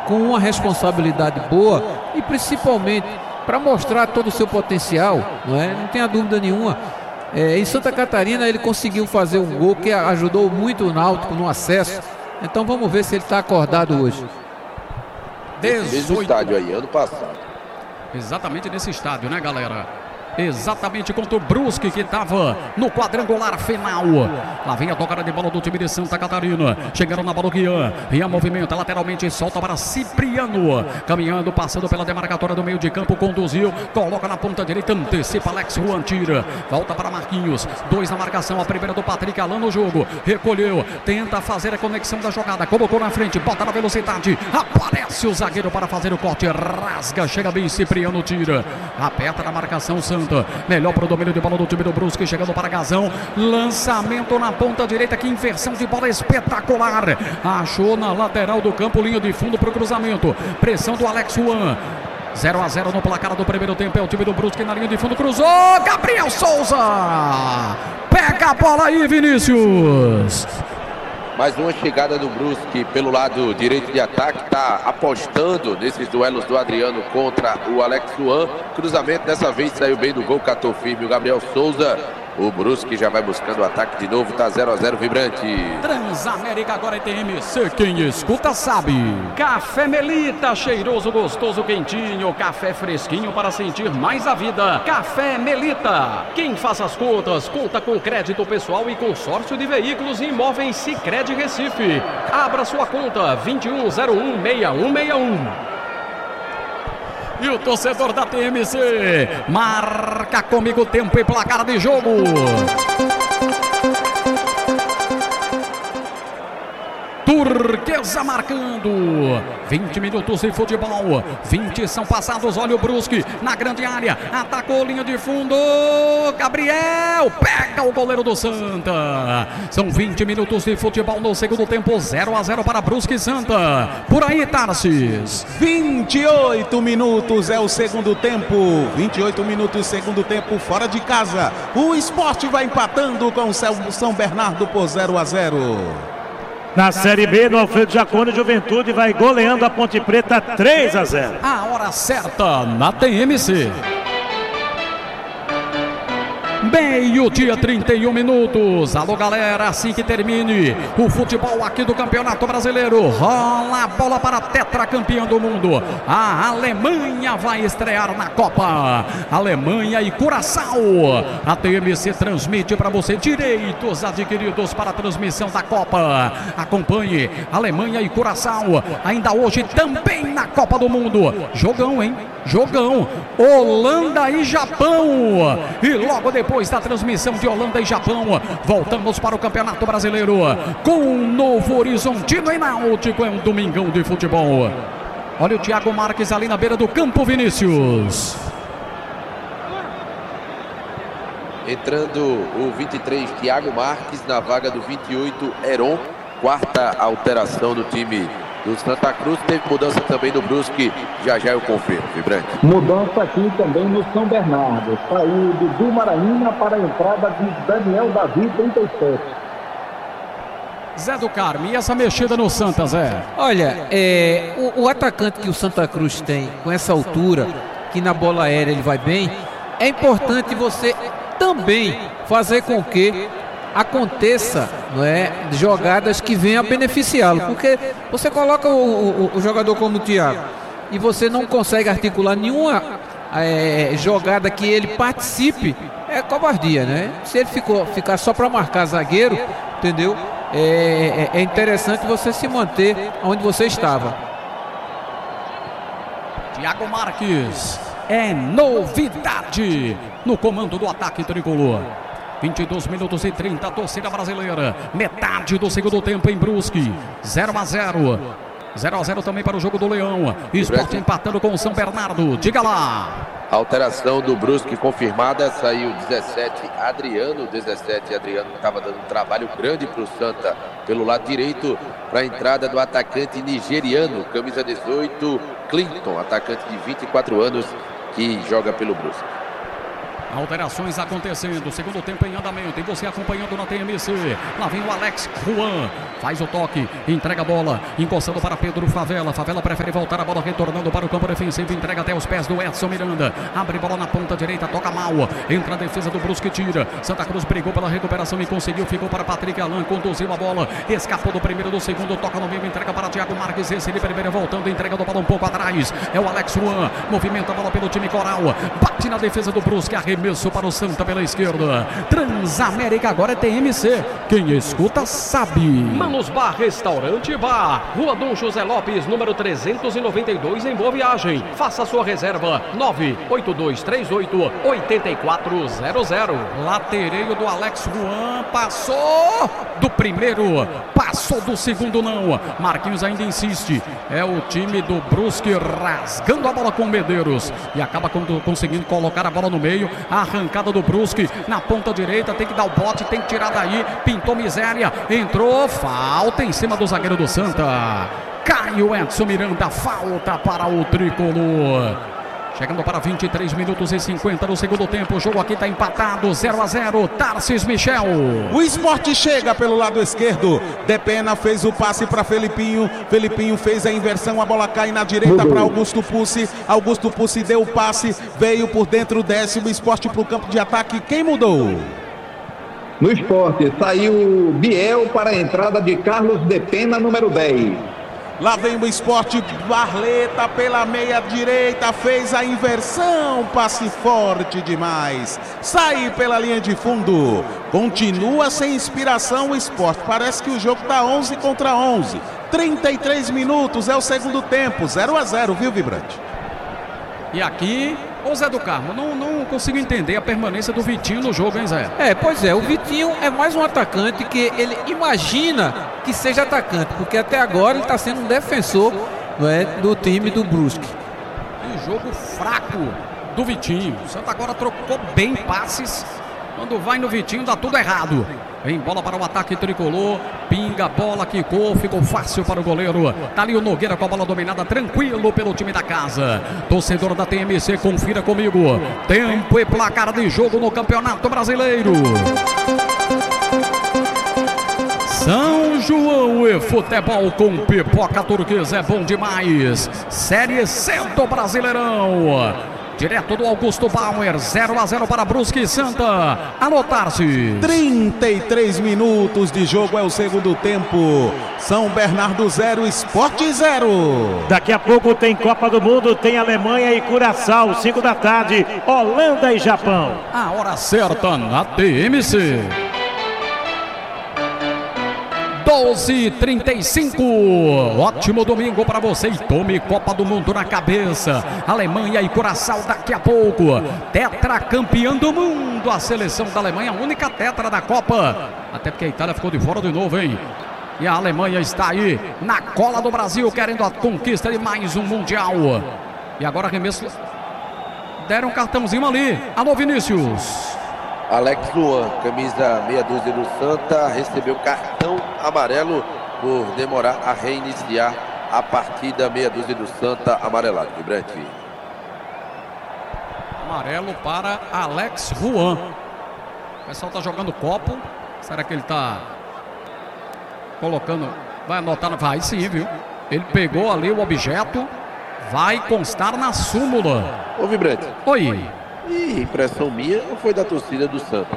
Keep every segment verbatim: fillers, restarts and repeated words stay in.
com uma responsabilidade boa e principalmente para mostrar todo o seu potencial, não é? Não tenha dúvida nenhuma. É, em Santa Catarina ele conseguiu fazer um gol que ajudou muito o Náutico no acesso. Então vamos ver se ele está acordado hoje. Desde o estádio aí, ano passado. Exatamente nesse estádio, né, galera? Exatamente contra o Brusque, que estava no quadrangular final. Lá vem a tocada de bola do time de Santa Catarina. Chegaram na bola o Guian. Rian movimenta lateralmente, solta para Cipriano. Caminhando, passando pela demarcatória do meio de campo, conduziu, coloca na ponta direita, antecipa Alex Juan, tira. Volta para Marquinhos. Dois na marcação, a primeira do Patrick Alan no jogo. Recolheu, tenta fazer a conexão da jogada. Colocou na frente, bota na velocidade. Aparece o zagueiro para fazer o corte. Rasga, chega bem, Cipriano tira. Aperta na marcação, Santa. Melhor para o domínio de bola do time do Brusque, chegando para Gazão. Lançamento na ponta direita, que inversão de bola espetacular. Achou na lateral do campo, linha de fundo para o cruzamento. Pressão do Alex Juan. zero a zero no placar do primeiro tempo. É o time do Brusque na linha de fundo, cruzou. Gabriel Souza. Pega a bola aí, Vinícius. Mais uma chegada do Brusque pelo lado direito de ataque, está apostando nesses duelos do Adriano contra o Alex Juan. Cruzamento dessa vez saiu bem do gol, catou firme o Gabriel Souza. O Brusque já vai buscando o ataque de novo, tá zero a zero vibrante. Transamérica agora é T M C, quem escuta sabe. Café Melita, cheiroso, gostoso, quentinho. Café fresquinho para sentir mais a vida. Café Melita. Quem faz as contas, conta com crédito pessoal e consórcio de veículos e imóveis Sicredi Recife. Abra sua conta, vinte e um zero um, seis um seis um. E o torcedor da T M C marca comigo tempo e placar de jogo. Turquesa marcando. vinte minutos de futebol. vinte são passados. Olha o Brusque na grande área. Atacou linha de fundo. Gabriel pega o goleiro do Santa. São vinte minutos de futebol no segundo tempo. zero a zero para Brusque e Santa. Por aí, Tarsis. vinte e oito minutos é o segundo tempo. vinte e oito minutos segundo tempo fora de casa. O Sport vai empatando com o São Bernardo por zero a zero. Na Série B, no Alfredo Jaconi, Juventude vai goleando a Ponte Preta três a zero. A hora certa na T M C. Meio-dia, trinta e um minutos. Alô, galera, assim que termine o futebol aqui do Campeonato Brasileiro, rola a bola para a tetracampeã do mundo. A Alemanha vai estrear na Copa. Alemanha e Curaçao. A T M C transmite para você direitos adquiridos para a transmissão da Copa. Acompanhe Alemanha e Curaçao. Ainda hoje também na Copa do Mundo. Jogão, hein? Jogão. Holanda e Japão. E logo depois Depois da transmissão de Holanda e Japão, voltamos para o Campeonato Brasileiro com Novo Horizontino e Náutico. É um domingão de futebol. Olha o Thiago Marques ali na beira do campo, Vinícius. Entrando o vinte e três, Thiago Marques, na vaga do vinte e oito, Heron. Quarta alteração do time do Santa Cruz. Teve mudança também no Brusque, já já eu confirmo, Vibrante. Mudança aqui também no São Bernardo. Saiu Dudu Maranhina para a entrada de Daniel Davi, trinta e sete. Zé do Carmo, e essa mexida no Santa, Zé? Olha, é, o, o atacante que o Santa Cruz tem, com essa altura, que na bola aérea ele vai bem, é importante você também fazer com que aconteça, não é, jogadas que venham a beneficiá-lo, porque você coloca o, o, o jogador como o Thiago e você não consegue articular nenhuma é, jogada que ele participe, é covardia, né? Se ele ficou, ficar só para marcar zagueiro, entendeu? É, é, é interessante você se manter onde você estava. Thiago Marques é novidade no comando do ataque tricolor. vinte e dois minutos e trinta, torcida brasileira. Metade do segundo tempo em Brusque. zero a zero. zero a zero também para o jogo do Leão. Sport empatando com o São Bernardo. Diga lá. Alteração do Brusque confirmada. Saiu dezessete, Adriano. dezessete, Adriano estava dando um trabalho grande para o Santa pelo lado direito. Para a entrada do atacante nigeriano. Camisa dezoito, Clinton. Atacante de vinte e quatro anos que joga pelo Brusque. Alterações acontecendo, segundo tempo em andamento, e você acompanhando na T M C. Lá vem o Alex Juan, faz o toque, entrega a bola, encostando para Pedro Favela. Favela prefere voltar a bola, retornando para o campo defensivo, entrega até os pés do Edson Miranda. Abre bola na ponta direita, toca mal, entra a defesa do Brusque, tira. Santa Cruz brigou pela recuperação e conseguiu, ficou para Patrick Alan, conduziu a bola, escapou do primeiro, do segundo, toca no meio, entrega para Thiago Marques, esse ele primeiro voltando, entrega do bola um pouco atrás. É o Alex Juan, movimenta a bola pelo time coral, bate na defesa do Brusque, arremesso para o Santa pela esquerda. Transamérica agora é T M C. Quem escuta sabe. Manos Bar Restaurante e Bar, Rua Dom José Lopes, número trezentos e noventa e dois, em Boa Viagem. Faça sua reserva nove oito dois três oito oito quatro zero zero. Latereio do Alex Juan, passou do primeiro, passou do segundo não. Marquinhos ainda insiste. É o time do Brusque rasgando a bola com Medeiros e acaba conseguindo colocar a bola no meio. A arrancada do Brusque na ponta direita, tem que dar o bote, tem que tirar daí. Pintou miséria, entrou, falta em cima do zagueiro do Santa. Cai o Edson Miranda, falta para o tricolor. Chegando para vinte e três minutos e cinquenta do segundo tempo. O jogo aqui está empatado, zero a zero. Tarcis Michel. O Sport chega pelo lado esquerdo. Depena fez o passe para Felipinho. Felipinho fez a inversão. A bola cai na direita para Augusto Pucci. Augusto Pucci deu o passe. Veio por dentro, desce o Sport para o campo de ataque. Quem mudou? No Sport saiu Biel para a entrada de Carlos Depena, número dez. Lá vem o Sport, Barleta pela meia direita, fez a inversão, passe forte demais, sai pela linha de fundo, continua sem inspiração o Sport, parece que o jogo está onze contra onze, trinta e três minutos, é o segundo tempo, zero a zero, viu, Vibrante? E aqui, ô Zé do Carmo, não, não consigo entender a permanência do Vitinho no jogo, hein, Zé? É, pois é, o Vitinho é mais um atacante que ele imagina que seja atacante, porque até agora ele está sendo um defensor, não é, do time do Brusque. Um jogo fraco do Vitinho. O Santa agora trocou bem passes. Quando vai no Vitinho dá tudo errado. Vem bola para o ataque tricolor. Pinga a bola, quicou, ficou fácil para o goleiro. Tá ali o Nogueira com a bola dominada, tranquilo pelo time da casa. Torcedor da T M C, confira comigo. Tempo e placar de jogo no Campeonato Brasileiro. São João e futebol com pipoca turquesa é bom demais. Série C do Brasileirão. Direto do Augusto Bauer, zero a zero para Brusque e Santa. Anotar-se. trinta e três minutos de jogo é o segundo tempo. São Bernardo zero, Sport zero. Daqui a pouco tem Copa do Mundo, tem Alemanha e Curaçao, cinco da tarde, Holanda e Japão. A hora certa na T M C. doze e trinta e cinco. Ótimo domingo para você e tome Copa do Mundo na cabeça. Alemanha e Curaçao daqui a pouco. Tetracampeã do mundo. A seleção da Alemanha, a única tetra da Copa. Até porque a Itália ficou de fora de novo, hein? E a Alemanha está aí na cola do Brasil, querendo a conquista de mais um Mundial. E agora arremesso. Deram um cartãozinho ali. Alô, Vinícius. Alex Juan, camisa meia dúzia do Santa, recebeu cartão amarelo por demorar a reiniciar a partida. Meia dúzia do Santa, amarelado. Vibrante. Amarelo para Alex Juan. O pessoal tá jogando copo. Será que ele tá colocando... Vai anotar? Vai sim, viu? Ele pegou ali o objeto. Vai constar na súmula. Ô, Vibrante. Oi. E impressão minha ou foi da torcida do Santa?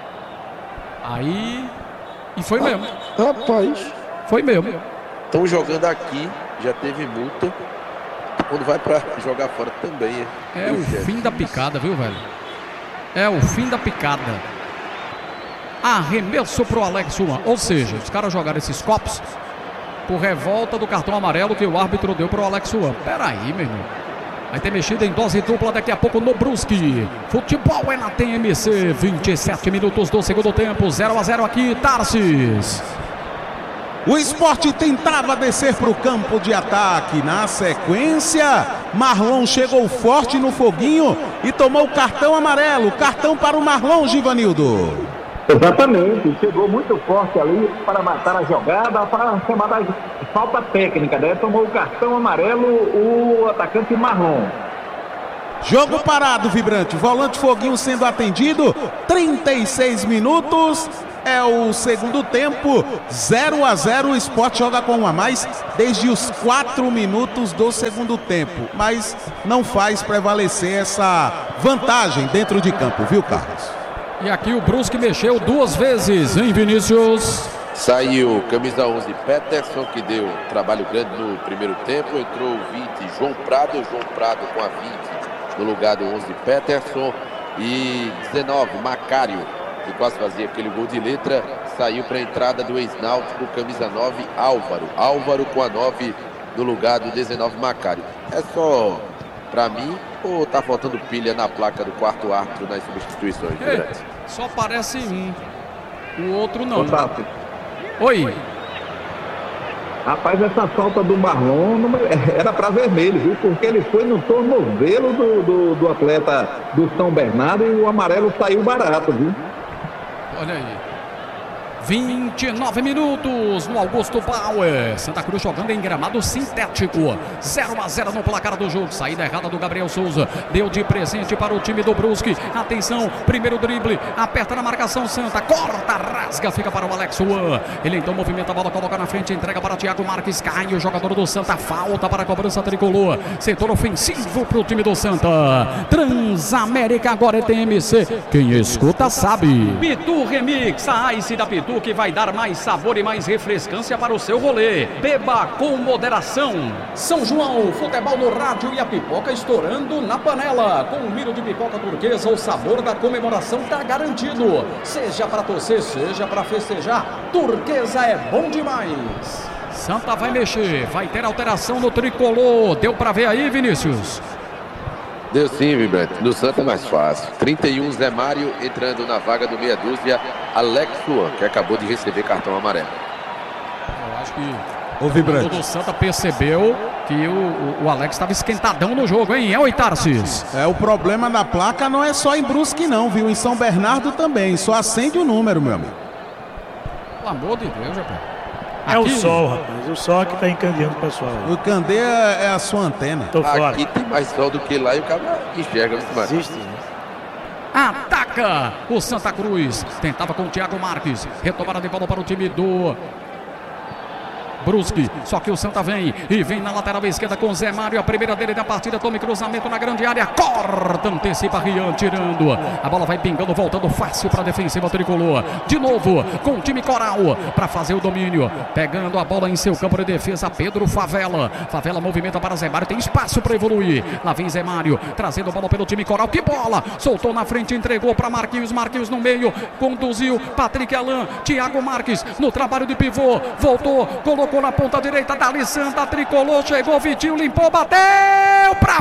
Aí... E foi mesmo. Rapaz. Foi mesmo. Estão jogando aqui, já teve multa. Quando vai pra jogar fora também. É, é o chefe. Fim da picada, viu, velho? É o fim da picada. Arremesso pro Alex Juan. Ou seja, os caras jogaram esses copos por revolta do cartão amarelo que o árbitro deu pro Alex Juan. Peraí, meu irmão. Vai ter mexida em dose dupla daqui a pouco no Brusque. Futebol é na T M C. vinte e sete minutos do segundo tempo. zero a zero aqui, Tarsis. O Sport tentava descer para o campo de ataque. Na sequência, Marlon chegou forte no foguinho e tomou o cartão amarelo. Cartão para o Marlon, Givanildo. Exatamente, chegou muito forte ali para matar a jogada, para chamar da falta técnica, né? Tomou o cartão amarelo o atacante Marlon. Jogo parado, Vibrante. Volante Foguinho sendo atendido. trinta e seis minutos. É o segundo tempo. zero a zero. O Sport joga com um a mais desde os quatro minutos do segundo tempo. Mas não faz prevalecer essa vantagem dentro de campo, viu, Carlos? E aqui o Brusque mexeu duas vezes, hein, Vinícius? Saiu camisa onze Peterson, que deu trabalho grande no primeiro tempo. Entrou o vinte João Prado. João Prado com a vinte no lugar do onze Peterson. E dezenove Macário, que quase fazia aquele gol de letra, saiu para a entrada do ex-náutico, camisa nove Álvaro. Álvaro com a nove no lugar do dezenove Macário. É só para mim ou tá faltando pilha na placa do quarto árbitro nas substituições? Ei, só parece um, o outro não. Otávio. Oi. Rapaz, essa falta do Marlon era para vermelho, viu? Porque ele foi no tornozelo do, do, do atleta do São Bernardo e o amarelo saiu barato, viu? Olha aí. vinte e nove minutos no Augusto Bauer. Santa Cruz jogando em gramado sintético. zero a zero no placar do jogo. Saída errada do Gabriel Souza. Deu de presente para o time do Brusque. Atenção, primeiro drible. Aperta na marcação Santa. Corta, rasga, fica para o Alex Juan. Ele então movimenta a bola, coloca na frente, entrega para Thiago Marques. Cai o jogador do Santa. Falta para a cobrança tricolor. Setor ofensivo para o time do Santa. Transamérica agora é T M C. Quem escuta sabe. Pitu Remix, a Ice da Pitu, que vai dar mais sabor e mais refrescância para o seu rolê. Beba com moderação. São João, futebol no rádio e a pipoca estourando na panela. Com um milho de pipoca turquesa, o sabor da comemoração tá garantido. Seja para torcer, seja para festejar, turquesa é bom demais. Santa vai mexer, vai ter alteração no tricolor. Deu para ver aí, Vinícius? Deu sim, Vibrante. No Santa é mais fácil. trinta e um, Zé Mário entrando na vaga do meia dúzia, Alex Juan, que acabou de receber cartão amarelo. Eu acho que o Vibrante do Santa percebeu que o, o, o Alex estava esquentadão no jogo, hein? É o Itarcis. É, o problema na placa não é só em Brusque não, viu? Em São Bernardo também. Só acende o número, meu amigo. Pelo amor de Deus, rapaz. É o sol, rapaz. O sol que tá encandeando o pessoal. O candeia é a sua antena. Tô fora. Aqui tem mais sol do que lá e o cara enxerga muito mais. Existe, né? Ataca o Santa Cruz. Tentava com o Thiago Marques. Retomada de bola para o time do Brusque, só que o Santa vem e vem na lateral esquerda com o Zé Mário, a primeira dele da partida, tome cruzamento na grande área, corta, antecipa Rian, tirando, a bola vai pingando, voltando fácil para a defensiva tricolor, de novo com o time coral, para fazer o domínio, pegando a bola em seu campo de defesa, Pedro Favela, Favela movimenta para Zé Mário, tem espaço para evoluir, lá vem Zé Mário, trazendo a bola pelo time coral, que bola, soltou na frente, entregou para Marquinhos, Marquinhos no meio, conduziu, Patrick Alain, Thiago Marques, no trabalho de pivô, voltou, colocou na ponta direita, Dali Santa, tricolor, chegou, Vitinho, limpou, bateu pra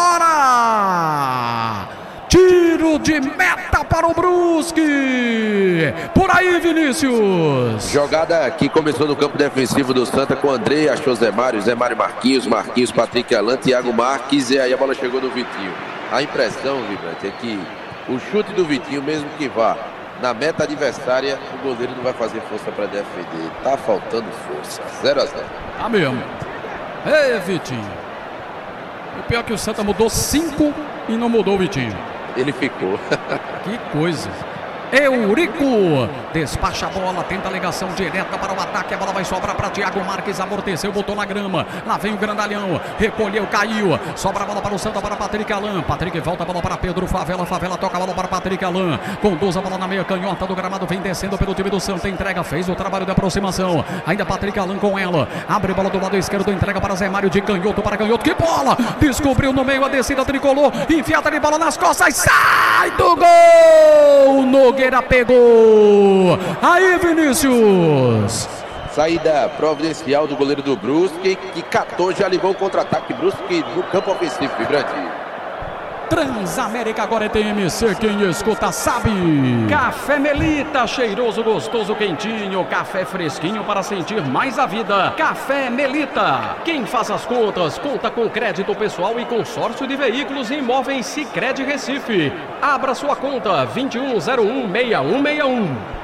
fora! Tiro de meta para o Brusque! Por aí, Vinícius! Jogada que começou no campo defensivo do Santa com André, achou Zé Mário, Zé Mário Marquinhos, Marquinhos, Patrick Alain, Thiago Marques, e aí a bola chegou no Vitinho. A impressão, Vibrante, é que o chute do Vitinho, mesmo que vá na meta adversária, o goleiro não vai fazer força para defender. Tá faltando força. zero a zero. Tá mesmo. Ei, Vitinho. O pior é que o Santa mudou cinco e não mudou o Vitinho. Ele ficou. Que coisa. Eurico despacha a bola, tenta a ligação direta para o ataque, a bola vai sobrar para Thiago Marques, amorteceu, botou na grama, lá vem o grandalhão, recolheu, caiu, sobra a bola para o Santa, para Patrick Alain, Patrick volta a bola para Pedro Favela, Favela toca a bola para Patrick Alain, conduz a bola na meia canhota do gramado, vem descendo pelo time do Santa, entrega, fez o trabalho de aproximação, ainda Patrick Alain com ela, abre bola do lado esquerdo, entrega para Zé Mário, de canhoto para canhoto, que bola, descobriu no meio a descida tricolor, enfiada de bola nas costas, sai do gol, Nogueira pegou, aí Vinícius. Saída providencial do goleiro do Brusque, que catou, já ligou o contra-ataque Brusque no campo ofensivo, Vibrante. Transamérica agora é T M C, quem escuta sabe. Café Melita, cheiroso, gostoso, quentinho, café fresquinho para sentir mais a vida. Café Melita, quem faz as contas, conta com crédito pessoal e consórcio de veículos e imóveis Sicredi Recife. Abra sua conta, vinte e um zero um, seis um seis um.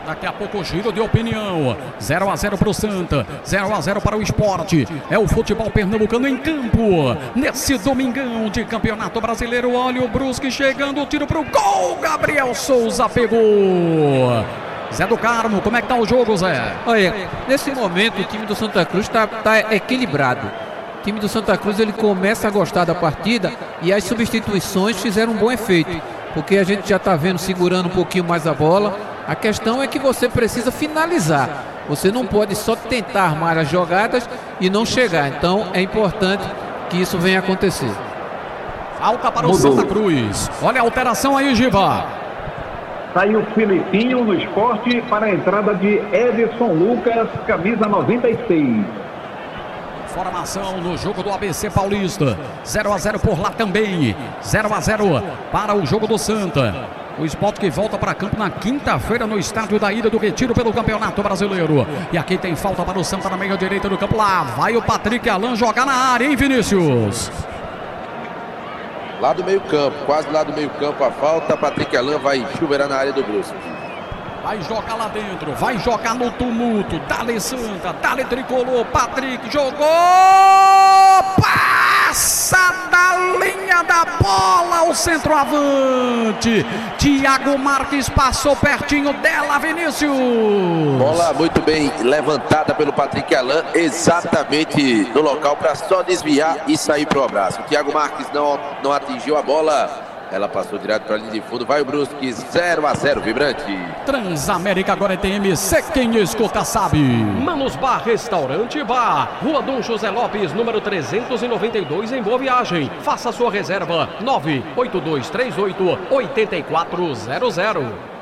Daqui a pouco giro de opinião. zero a zero para o Santa, zero a zero para o Sport. É o futebol pernambucano em campo. Nesse domingão de Campeonato Brasileiro. Olha o Brusque chegando, o tiro para o gol. Gabriel Souza pegou. Zé do Carmo, como é que tá o jogo, Zé? Olha, nesse momento o time do Santa Cruz está tá equilibrado. O time do Santa Cruz ele começa a gostar da partida e as substituições fizeram um bom efeito, porque a gente já está vendo segurando um pouquinho mais a bola. A questão é que você precisa finalizar. Você não pode só tentar armar as jogadas e não chegar. Então é importante que isso venha acontecer. Falta para o Mudou. Santa Cruz. Olha a alteração aí, Giba. Saiu o Filipinho no Sport para a entrada de Edson Lucas, camisa noventa e seis. Formação no jogo do A B C Paulista. zero a zero por lá também. zero a zero para o jogo do Santa. O Sport que volta para campo na quinta-feira no estádio da Ilha do Retiro pelo Campeonato Brasileiro. E aqui tem falta para o Santa na meia direita do campo. Lá vai o Patrick Alan jogar na área, hein, Vinícius? Lá do meio campo, quase lá do meio campo a falta. Patrick Alan vai chuveirar na área do Brusque. Vai jogar lá dentro, vai jogar no tumulto. Dale Santa, Dale Tricolor. Patrick jogou! Passa da linha da bola o centroavante. Thiago Marques passou pertinho dela, Vinícius. Bola muito bem levantada pelo Patrick Alan, exatamente no local para só desviar e sair para o abraço. O Thiago Marques não, não atingiu a bola. Ela passou direto para a linha de fundo. Vai o Brusque, zero a zero, vibrante. Transamérica agora é T M C, quem escuta sabe. Manos Bar Restaurante Bar, Rua Dom José Lopes, número trezentos e noventa e dois, em Boa Viagem. Faça sua reserva, nove oito dois três oito, oito quatro zero zero.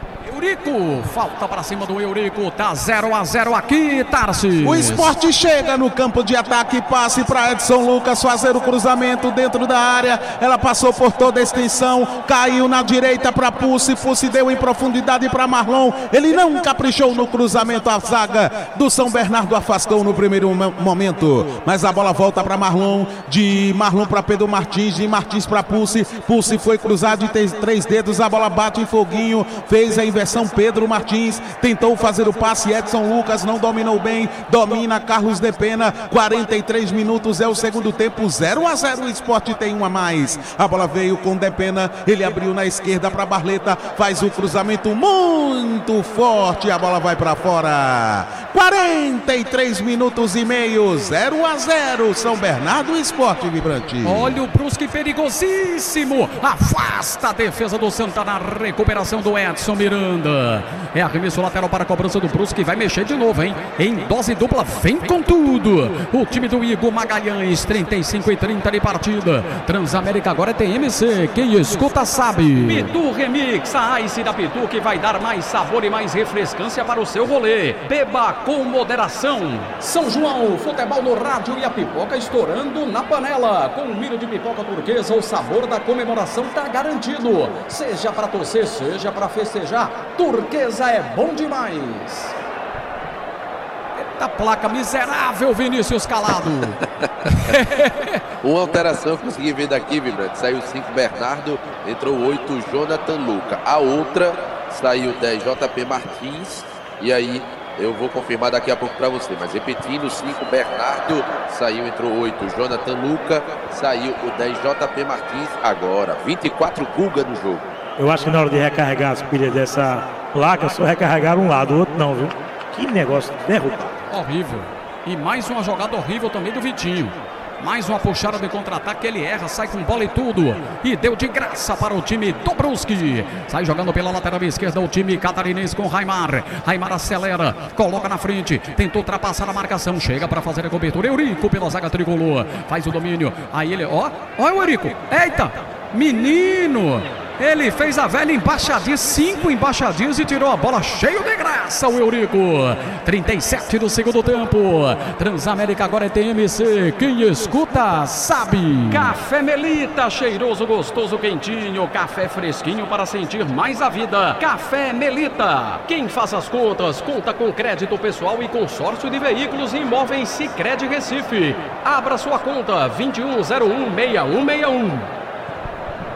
Eurico, falta para cima do Eurico, tá zero a zero aqui, Tarsis. O Sport chega no campo de ataque, passe para Edson Lucas fazer o cruzamento dentro da área. Ela passou por toda a extensão, caiu na direita para Pulse, Pulse deu em profundidade para Marlon. Ele não caprichou no cruzamento, a zaga do São Bernardo afastou no primeiro momento, mas a bola volta para Marlon, de Marlon para Pedro Martins, de Martins para Pulse. Pulse foi cruzado de três dedos, a bola bate em Foguinho, fez a inversão. Pedro Martins tentou fazer o passe, Edson Lucas não dominou bem, domina Carlos de Pena. Quarenta e três minutos é o segundo tempo, zero a zero. O Sport tem um a mais. A bola veio com de Pena, ele abriu na esquerda para Barleta, faz o cruzamento muito forte, a bola vai para fora. Quarenta e três minutos e meio, zero a zero. São Bernardo, Sport vibrante. Olha o Brusque perigosíssimo, afasta a defesa do Santa na recuperação do Edson Miranda. É arremesso lateral para a cobrança do Brusque, que vai mexer de novo, hein? Em dose dupla, vem com tudo. O time do Igor Magalhães, trinta e cinco e trinta de partida. Transamérica agora é T M C, quem escuta sabe. Pitu Remix, a Ice da Pitu que vai dar mais sabor e mais refrescância para o seu rolê. Beba com moderação. São João, futebol no rádio e a pipoca estourando na panela. Com um milho de pipoca turquesa, o sabor da comemoração tá garantido. Seja para torcer, seja para festejar, turquesa é bom demais. Eita placa miserável, Vinícius Calado. Uma alteração eu consegui ver daqui, vibrante. Saiu cinco Bernardo, entrou oito Jonathan Luca. A outra saiu dez J P Martins. E aí eu vou confirmar daqui a pouco para você. Mas repetindo, cinco Bernardo, saiu, entrou oito Jonathan Luca, saiu o dez J P Martins. Agora, vinte e quatro Guga no jogo. Eu acho que na hora de recarregar as pilhas dessa placa, só recarregar um lado, o outro não, viu? Que negócio derrubado. Horrível. E mais uma jogada horrível também do Vitinho. Mais uma puxada de contra-ataque, ele erra, sai com bola e tudo. E deu de graça para o time do Brusque. Sai jogando pela lateral esquerda o time catarinense com Raimar. Raimar acelera, coloca na frente, tentou ultrapassar a marcação, chega para fazer a cobertura. Eurico pela zaga tricolor, faz o domínio. Aí ele, ó, ó o Eurico. Eita, menino! Ele fez a velha embaixadinha, cinco embaixadinhas e tirou a bola cheio de graça, o Eurico. trinta e sete do segundo tempo. Transamérica agora é T M C. Quem escuta sabe. Café Melita, cheiroso, gostoso, quentinho. Café fresquinho para sentir mais a vida. Café Melita. Quem faz as contas, conta com crédito pessoal e consórcio de veículos e imóveis Sicredi Recife. Abra sua conta vinte e um zero um, seis um seis um.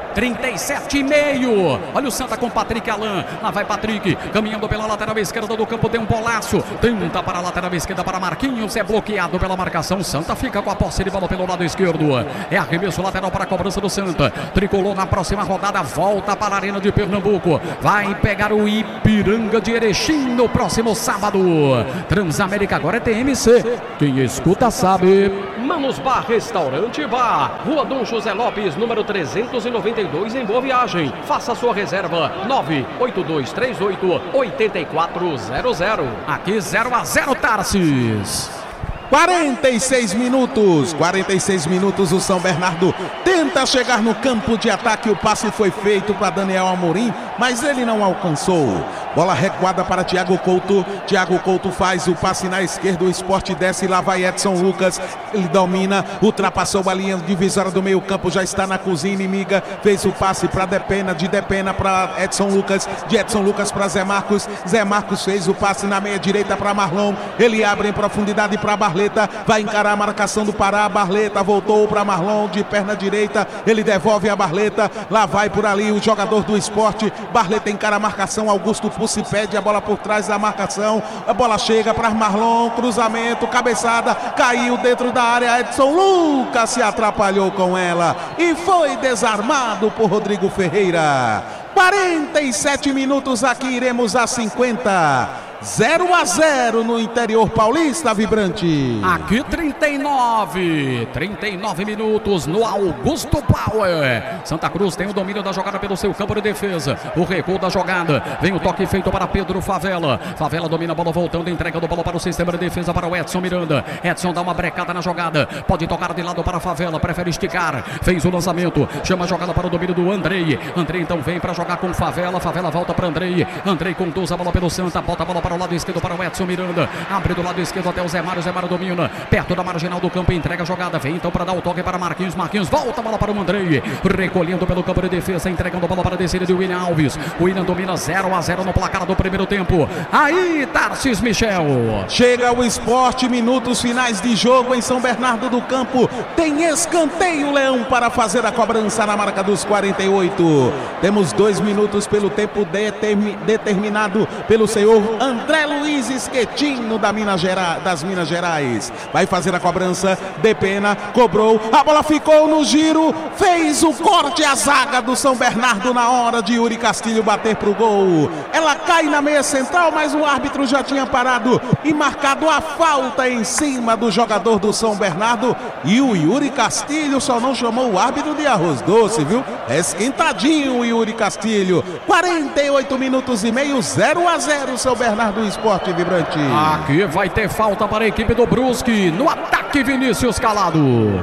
trinta e sete e meio. Olha o Santa com Patrick Alain. Lá vai Patrick, caminhando pela lateral esquerda do campo, tem um bolaço. Tenta para a lateral esquerda para Marquinhos, é bloqueado pela marcação. Santa fica com a posse de bola pelo lado esquerdo. É arremesso lateral para a cobrança do Santa. Tricolor na próxima rodada, volta para a Arena de Pernambuco. Vai pegar o Ipiranga de Erechim no próximo sábado. Transamérica agora é T M C. Quem escuta sabe. Manos Bar Restaurante Bar, Rua Dom José Lopes, número trezentos e noventa e dois, em Boa Viagem. Faça sua reserva nove oito dois três oito oito quatro zero zero. Aqui zero a zero, Tarsis. quarenta e seis minutos, quarenta e seis minutos, o São Bernardo tenta chegar no campo de ataque, o passe foi feito para Daniel Amorim, mas ele não alcançou. Bola recuada para Thiago Couto, Thiago Couto faz o passe na esquerda, o Sport desce, lá vai Edson Lucas, ele domina, ultrapassou a linha divisória do meio campo, já está na cozinha inimiga, fez o passe para Depena, de Depena para Edson Lucas, de Edson Lucas para Zé Marcos, Zé Marcos fez o passe na meia direita para Marlon, ele abre em profundidade para Barleta, vai encarar a marcação do Pará, Barleta voltou para Marlon de perna direita, ele devolve a Barleta, lá vai por ali o jogador do Sport, Barleta encara a marcação, Augusto Pussi pede a bola por trás da marcação, a bola chega para Marlon, cruzamento, cabeçada, caiu dentro da área, Edson Lucas se atrapalhou com ela e foi desarmado por Rodrigo Ferreira. quarenta e sete minutos, aqui iremos a cinquenta. zero a zero no interior paulista, Vibrante. Aqui trinta e nove, trinta e nove minutos no Augusto Power. Santa Cruz tem o domínio da jogada pelo seu campo de defesa. O recuo da jogada, vem o toque feito para Pedro Favela. Favela domina a bola voltando, entrega do bola para o sistema de defesa para o Edson Miranda. Edson dá uma brecada na jogada, pode tocar de lado para a Favela, prefere esticar, fez o lançamento, chama a jogada para o domínio do Andrei. Andrei então vem para jogar com Favela, Favela volta para Andrei. Andrei conduz a bola pelo Santa, bota a bola para o lado esquerdo para o Edson Miranda, abre do lado esquerdo até o Zé Mário, Zé Mário domina, perto da marginal do campo, entrega a jogada, vem então para dar o toque para Marquinhos, Marquinhos volta a bola para o Andrei, recolhendo pelo campo de defesa, entregando a bola para a descida de William Alves, o William domina zero a zero no placar do primeiro tempo, aí Tarsis Michel. Chega o Sport, minutos finais de jogo em São Bernardo do Campo, tem escanteio Leão para fazer a cobrança na marca dos quarenta e oito, temos dois minutos pelo tempo determi- determinado pelo senhor André André Luiz Esquetino da Minas Gera, das Minas Gerais. Vai fazer a cobrança, Depena, cobrou, a bola ficou no giro, fez o corte à zaga do São Bernardo na hora de Yuri Castilho bater pro gol. Ela cai na meia central, mas o árbitro já tinha parado e marcado a falta em cima do jogador do São Bernardo. E o Yuri Castilho só não chamou o árbitro de arroz doce, viu? É esquentadinho o Yuri Castilho. quarenta e oito minutos e meio, zero a zero São Bernardo do Esporte Vibrante. Aqui vai ter falta para a equipe do Brusque. No ataque, Vinícius Calado.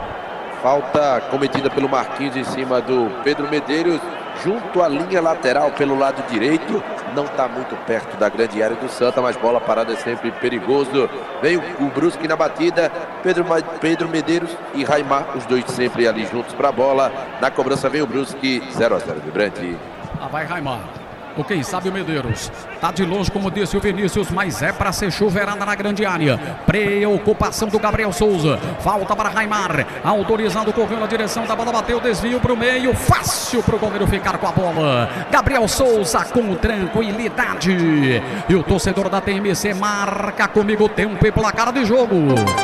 Falta cometida pelo Marquinhos em cima do Pedro Medeiros, junto à linha lateral pelo lado direito. Não está muito perto da grande área do Santa, mas bola parada é sempre perigoso. Vem o, o Brusque na batida, Pedro, Pedro Medeiros e Raimar, os dois sempre ali juntos para a bola. Na cobrança vem o Brusque, zero a zero Vibrante. Lá vai Raimar. Ou quem sabe o Medeiros. Tá de longe, como disse o Vinícius, mas é para ser chuveirada na grande área. Preocupação do Gabriel Souza. Falta para Raimar. Autorizado, correu na direção da bola, bateu, desvio para o meio. Fácil para o goleiro ficar com a bola. Gabriel Souza com tranquilidade. E o torcedor da T M C marca comigo tempo e placar de jogo.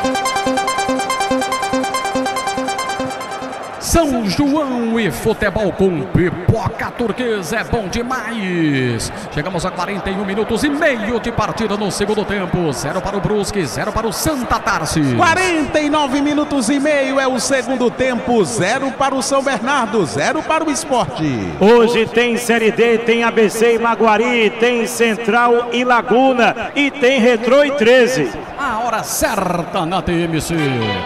São João e futebol com pipoca turquesa é bom demais. Chegamos a quarenta e um minutos e meio de partida no segundo tempo. Zero para o Brusque, zero para o Santa Tarsis. quarenta e nove minutos e meio é o segundo tempo. Zero para o São Bernardo, zero para o Sport. Hoje tem Série D, tem A B C e Maguari, tem Central e Laguna e tem Retrô e treze. A hora certa na T M C.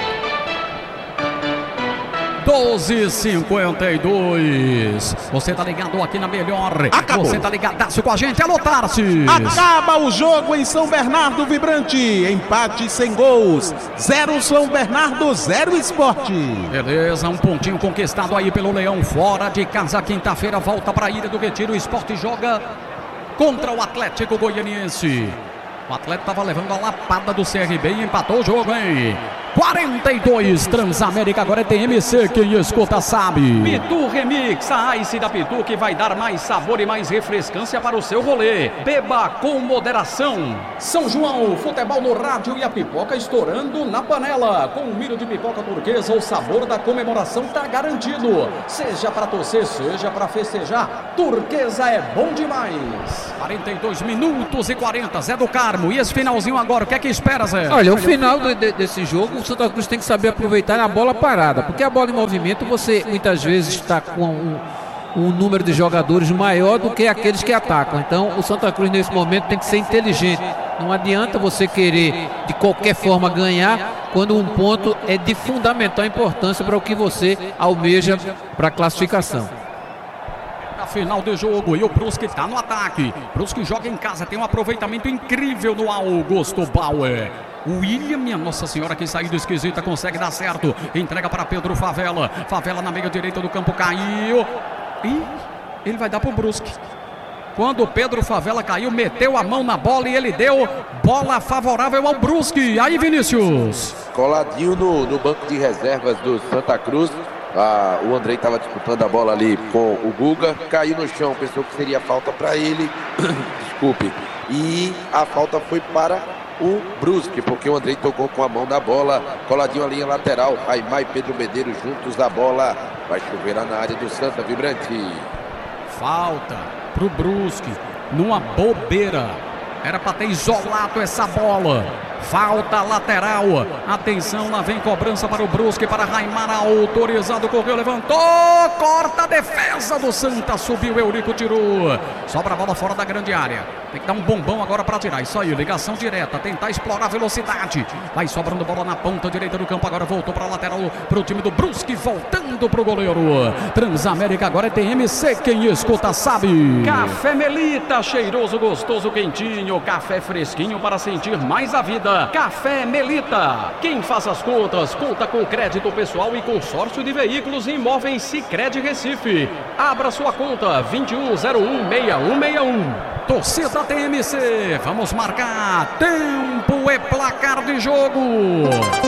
doze e cinquenta e dois. Você tá ligado aqui na melhor. Acabou. Você tá ligadaço com a gente. Alô, Tarsis. Acaba o jogo em São Bernardo Vibrante. Empate sem gols. Zero São Bernardo, zero Sport. Beleza, um pontinho conquistado aí pelo Leão. Fora de casa, quinta-feira, volta para a Ilha do Retiro. O Sport joga contra o Atlético Goianiense. O Atlético estava levando a lapada do C R B e empatou o jogo, hein? quarenta e dois. Transamérica agora é T M C, quem escuta sabe. Pitu Remix, a Ice da Pitu que vai dar mais sabor e mais refrescância para o seu rolê. Beba com moderação. São João, futebol no rádio e a pipoca estourando na panela. Com um milho de pipoca turquesa, o sabor da comemoração tá garantido. Seja para torcer, seja para festejar, turquesa é bom demais. quarenta e dois minutos e quarenta, Zé do Carmo. E esse finalzinho agora, o que é que espera, Zé? Olha, o final de, de, desse jogo, o Santa Cruz tem que saber aproveitar a bola parada, porque a bola em movimento, você muitas vezes está com um, um número de jogadores maior do que aqueles que atacam. Então, o Santa Cruz nesse momento tem que ser inteligente. Não adianta você querer de qualquer forma ganhar quando um ponto é de fundamental importância para o que você almeja para a classificação. Na final do jogo, e o Brusque está no ataque. Brusque joga em casa, tem um aproveitamento incrível no Augusto Bauer. O William, minha Nossa Senhora, que saída esquisita, consegue dar certo. Entrega para Pedro Favela. Favela na meia direita do campo, caiu. E ele vai dar para o Brusque. Quando o Pedro Favela caiu, meteu a mão na bola e ele deu bola favorável ao Brusque. Aí, Vinícius. Coladinho no, no banco de reservas do Santa Cruz. Ah, o Andrei estava disputando a bola ali com o Guga. Caiu no chão, pensou que seria falta para ele. Desculpe. E a falta foi para o Brusque, porque o Andrei tocou com a mão na bola. Coladinho a linha lateral. Aimar e Pedro Medeiros juntos da bola. Vai chover na área do Santa, vibrante. Falta pro Brusque, numa bobeira. Era para ter isolado essa bola. Falta lateral. Atenção, lá vem cobrança para o Brusque, para Raimar, autorizado, correu, levantou, corta a defesa do Santa, subiu, Eurico tirou. Sobra a bola fora da grande área. Tem que dar um bombão agora para tirar. Isso aí, ligação direta, tentar explorar a velocidade. Vai sobrando bola na ponta direita do campo, agora voltou para a lateral, para o time do Brusque, voltando para o goleiro. Transamérica agora é T M C, quem escuta sabe. Café Melita, cheiroso, gostoso, quentinho, café fresquinho para sentir mais a vida. Café Melita. Quem faz as contas, conta com crédito pessoal e consórcio de veículos e imóveis Sicredi Recife. Abra sua conta vinte e um zero um, seis um seis um. Torcida T M C, vamos marcar tempo e placar de jogo.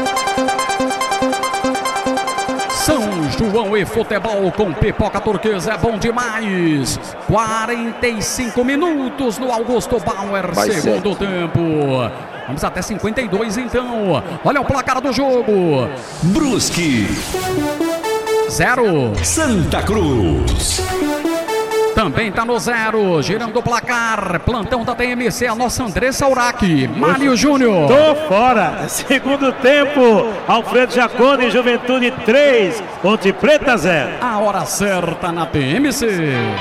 São João e futebol com pipoca turquesa é bom demais. quarenta e cinco minutos no Augusto Bauer, Vai segundo ser. tempo. Vamos até cinquenta e dois então. Olha o placar do jogo. Brusque Zero. Santa Cruz. Também tá no zero, girando o placar, plantão da T M C, a nossa Andressa Urach, Mário Júnior. Tô fora, segundo tempo, Alfredo Jacone, Juventude três, Ponte Preta zero. A hora certa na T M C.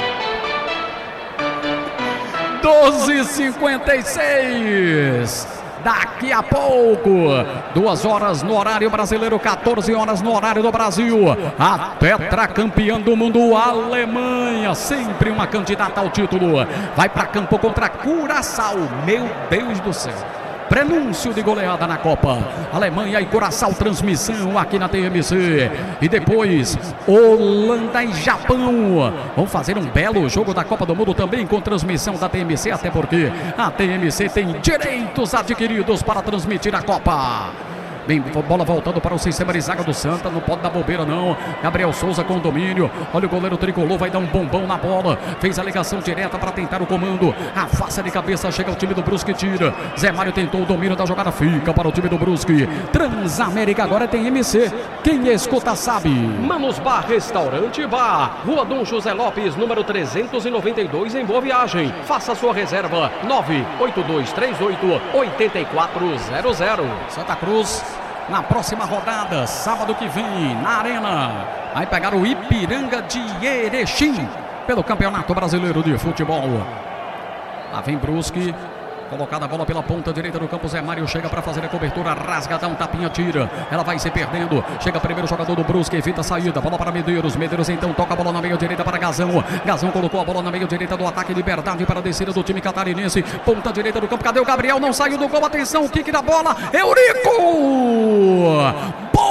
doze e cinquenta e seis. Daqui a pouco, duas horas no horário brasileiro, quatorze horas no horário do Brasil. A tetracampeã do mundo, a Alemanha, sempre uma candidata ao título, vai para campo contra Curaçao. Meu Deus do céu. Prenúncio de goleada na Copa. Alemanha e Curaçao, transmissão aqui na T M C. E depois, Holanda e Japão. Vão fazer um belo jogo da Copa do Mundo também com transmissão da T M C, até porque a T M C tem direitos adquiridos para transmitir a Copa. Bem, bola voltando para o sistema de zaga do Santa, não pode dar bobeira não. Gabriel Souza com domínio, olha o goleiro tricolor, vai dar um bombão na bola, fez a ligação direta para tentar o comando, afasta de cabeça, chega o time do Brusque, tira. Zé Mário tentou o domínio da jogada, fica para o time do Brusque. Transamérica agora tem M C, quem escuta sabe. Manos Bar Restaurante Bar, Rua Dom José Lopes, número trezentos e noventa e dois, em Boa Viagem. Faça sua reserva, nove oito dois três oito, oito quatro zero zero. Santa Cruz na próxima rodada, sábado que vem, na Arena, vai pegar o Ipiranga de Erechim pelo Campeonato Brasileiro de Futebol. Lá vem Brusque, colocada a bola pela ponta direita do campo, Zé Mário chega para fazer a cobertura, rasga, dá um tapinha, tira, ela vai se perdendo, chega primeiro jogador do Brusque, evita a saída, bola para Medeiros, Medeiros então toca a bola na meia direita para Gazão, Gazão colocou a bola na meia direita do ataque, liberdade para a descida do time catarinense, ponta direita do campo, cadê o Gabriel? Não saiu do gol, atenção, o kick da bola, Eurico! Bomba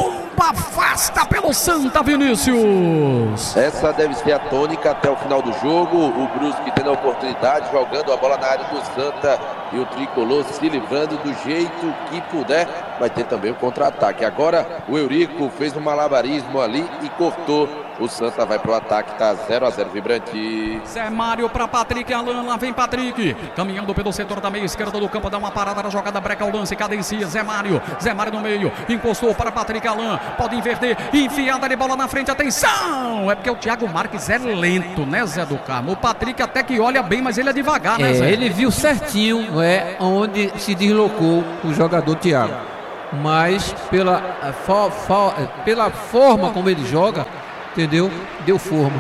bola afasta pelo Santa, Vinícius. Essa deve ser a tônica até o final do jogo. O Brusque tendo a oportunidade, jogando a bola na área do Santa e o tricolor se livrando do jeito que puder. Vai ter também o contra-ataque. Agora o Eurico fez um malabarismo ali e cortou. O Santa vai pro ataque, tá zero a zero, Vibrante. Zé Mário para Patrick Alan, lá vem Patrick, caminhando pelo setor da meia esquerda do campo, dá uma parada na jogada, breca o lance, cadencia, Zé Mário, Zé Mário no meio, encostou para Patrick Alan, pode inverter, enfiada de bola na frente, atenção, é porque o Thiago Marques é lento, né, Zé do Carmo? O Patrick até que olha bem, mas ele é devagar, né, é, Zé? Ele viu certinho, é, onde se deslocou o jogador Thiago, mas pela, fo, fo, pela forma como ele joga, entendeu? Deu forma.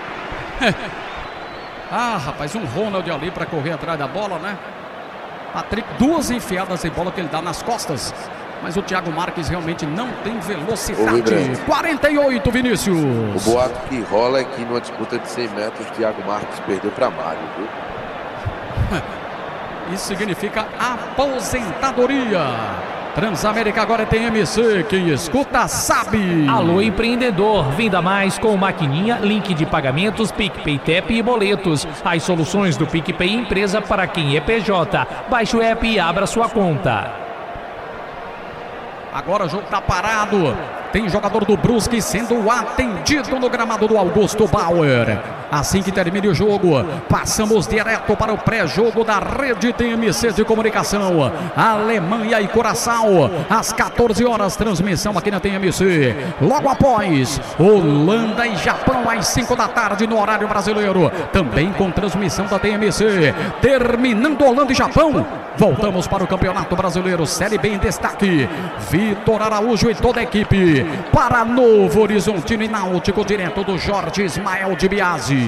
Ah, rapaz, um Ronald ali para correr atrás da bola, né? Patrick, duas enfiadas de bola que ele dá nas costas. Mas o Thiago Marques realmente não tem velocidade. quarenta e oito, Vinícius. O boato que rola é que numa disputa de cem metros, o Thiago Marques perdeu para Mário, viu? Isso significa aposentadoria. Transamérica agora tem M C, quem escuta sabe. Alô empreendedor, venda mais com maquininha, link de pagamentos, PicPay, T E P e boletos. As soluções do PicPay Empresa para quem é P J. Baixe o app e abra sua conta. Agora o jogo tá parado. Tem jogador do Brusque sendo atendido no gramado do Augusto Bauer. Assim que termine o jogo, passamos direto para o pré-jogo da Rede T M C de Comunicação. Alemanha e Curaçao, às quatorze horas, transmissão aqui na T M C. Logo após, Holanda e Japão, às cinco da tarde, no horário brasileiro. Também com transmissão da T M C. Terminando Holanda e Japão, voltamos para o Campeonato Brasileiro Série B em destaque. Vitor Araújo e toda a equipe para Novo Horizontino e Náutico, direto do Jorge Ismael de Biasi.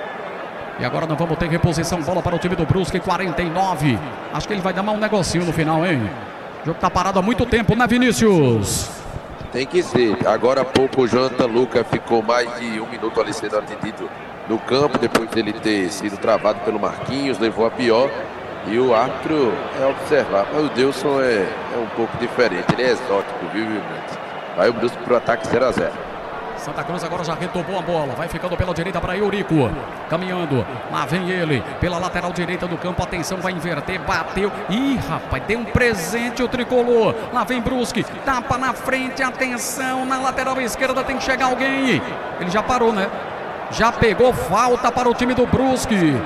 E agora nós vamos ter reposição, bola para o time do Brusque, quarenta e nove. Acho que ele vai dar mais um negocinho no final, hein? O jogo tá parado há muito tempo, né, Vinícius? Tem que ser. Agora há pouco o Jonathan Luca ficou mais de um minuto ali sendo atendido no campo, depois dele ter sido travado pelo Marquinhos, levou a pior. E o árbitro é observar. Mas o Deilson é, é um pouco diferente, ele é exótico, viu, Vibrante? Vai o Brusque pro ataque zero a zero. Santa Cruz agora já retomou a bola, vai ficando pela direita para Eurico, caminhando, lá vem ele, pela lateral direita do campo, atenção, vai inverter, bateu, ih rapaz, deu um presente o tricolor, lá vem Brusque, tapa na frente, atenção, na lateral esquerda tem que chegar alguém, ele já parou, né? Já pegou falta para o time do Brusque.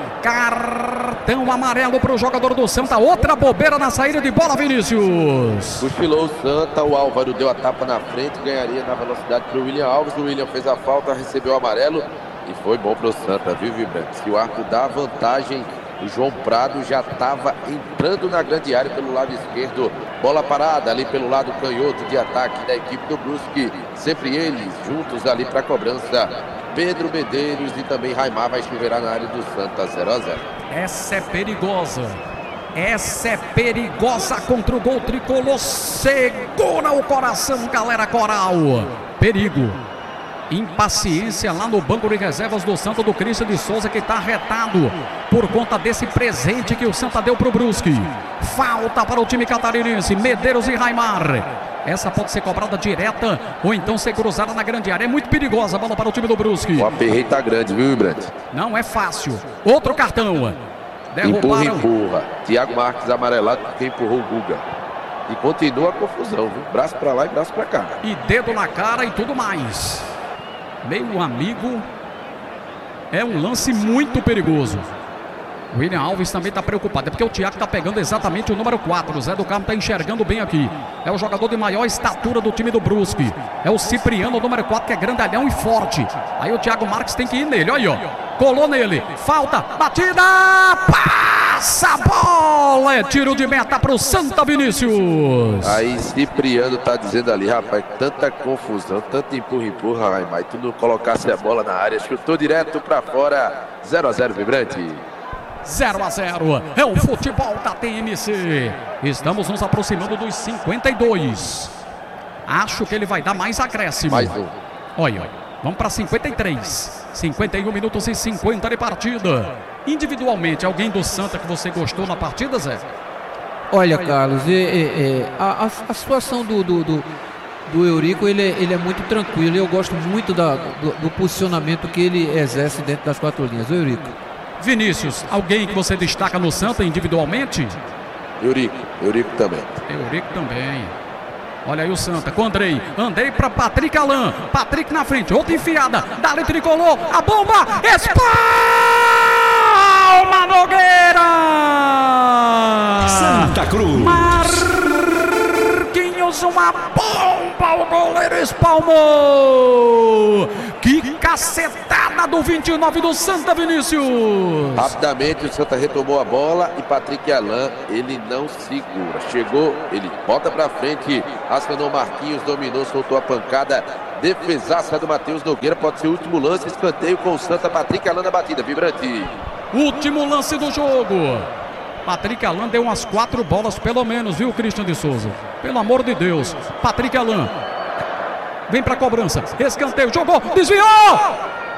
Cartão amarelo para o jogador do Santa. Outra bobeira na saída de bola, Vinícius. Cochilou o Santa, o Álvaro deu a tapa na frente, ganharia na velocidade para o William Alves. O William fez a falta, recebeu o amarelo e foi bom para o Santa, viu, Vibrante? Se o arco dá vantagem, o João Prado já estava entrando na grande área pelo lado esquerdo. Bola parada ali pelo lado canhoto de ataque da equipe do Brusque. Sempre eles juntos ali para a cobrança. Pedro Medeiros e também Raimar vai chuveirar na área do Santa, zero a zero. Essa é perigosa. Essa é perigosa contra o gol tricolor. Segura o coração, galera coral. Perigo. Impaciência lá no banco de reservas do Santa, do Cristian de Souza, que está retado por conta desse presente que o Santa deu para o Brusque. Falta para o time catarinense, Medeiros e Raimar. Essa pode ser cobrada direta ou então ser cruzada na grande área. É muito perigosa a bola para o time do Brusque. O aperreio tá grande, viu, Brant? Não é fácil. Outro cartão. Derrubaram. Empurra, empurra. Thiago Marques amarelado porque empurrou o Guga. E continua a confusão, viu? Braço para lá e braço para cá. E dedo na cara e tudo mais. Meu amigo, é um lance muito perigoso. O William Alves também está preocupado, é porque o Thiago está pegando exatamente o número quatro. O Zé do Carmo está enxergando bem aqui. É o jogador de maior estatura do time do Brusque. É o Cipriano, o número quatro, que é grandalhão e forte. Aí o Thiago Marques tem que ir nele, olha aí, ó. Colou nele, falta, batida, passa a bola, é tiro de meta para o Santa, Vinícius. Aí Cipriano tá dizendo ali, rapaz, tanta confusão, tanto empurra, empurra, Raimar, tu não colocasse a bola na área, chutou direto para fora, zero a zero, Vibrante. zero a zero, é o futebol da T M C. Estamos nos aproximando dos cinquenta e dois. Acho que ele vai dar mais acréscimo. Mais um. Olha, olha, vamos para cinquenta e três. cinquenta e um minutos e cinquenta de partida. Individualmente, alguém do Santa que você gostou na partida, Zé? Olha, Carlos, é, é, é, a, a situação do, do, do, do Eurico, ele, é- ele é muito tranquilo e eu gosto muito da- do, do posicionamento que ele exerce dentro das quatro linhas. O Eurico. Vinícius, alguém que você destaca no Santa individualmente? Eurico, Eurico também. Eurico também. Olha aí o Santa com Andrei. Andrei para Patrick Alain. Patrick na frente. Outra enfiada. Dali tricolor. A bomba. Espalma Nogueira. Santa Cruz. Marquinhos, uma bomba. O goleiro espalmou. Que cacetada do vinte e nove do Santa, Vinícius. Rapidamente o Santa retomou a bola e Patrick Alain, ele não segura. Chegou, ele bota pra frente, acionou Marquinhos, dominou, soltou a pancada. Defesaça do Matheus Nogueira, pode ser o último lance, escanteio com o Santa. Patrick Alain na batida, vibrante. Último lance do jogo. Patrick Alain deu umas quatro bolas pelo menos, viu, Christian de Souza? Pelo amor de Deus. Patrick Alain. Vem pra cobrança. Escanteio. Jogou. Desviou.